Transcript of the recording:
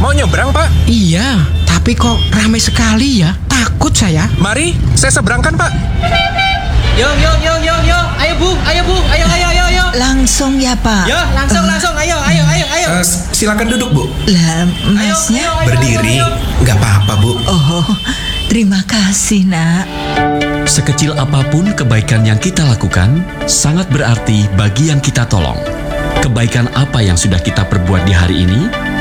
Mau nyebrang, Pak? Iya, tapi kok ramai sekali ya? Takut saya. Mari, saya seberangkan, Pak. Yo. Ayo Bu, ayo. Langsung ya, Pak? Yo, langsung. Ayo. Silakan duduk, Bu. Lah, Masnya? Berdiri, nggak apa-apa, Bu. Oh, terima kasih, Nak. Sekecil apapun kebaikan yang kita lakukan, sangat berarti bagi yang kita tolong. Kebaikan apa yang sudah kita perbuat di hari ini